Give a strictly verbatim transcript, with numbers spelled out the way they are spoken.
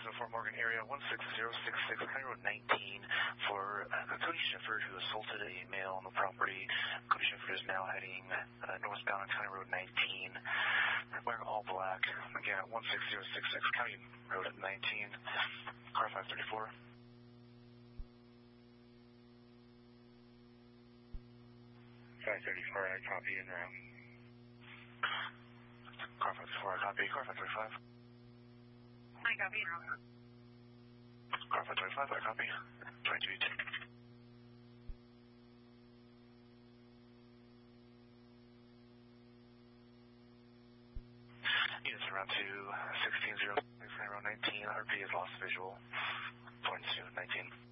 seven oh four Morgan area, one six zero six six, County Road nineteen, for uh, Cody Shefford, who assaulted a male on the property. Cody Shefford is now heading uh, northbound on County Road nineteen, wearing all black. Again, one six zero six six, County Road nineteen, car five thirty-four. five thirty-four, I copy in route. Car five thirty-four, I copy. Car five thirty-five. I copy in route. Car five twenty-five, I copy. twenty-two eighteen. Units around to sixteen zero six, Route nineteen. R P is lost visual. Point two nineteen.